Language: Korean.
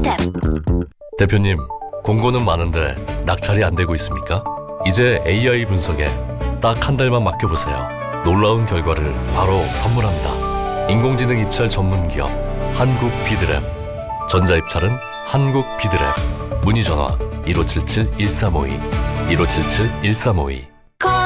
비드랩. 대표님, 공고는 많은데 낙찰이 안 되고 있습니까? 이제 AI 분석에 딱 한 달만 맡겨보세요. 놀라운 결과를 바로 선물합니다. 인공지능 입찰 전문 기업 한국 비드랩. 전자입찰은 한국 비드랩. 문의 전화 1577-1352 1577-1352.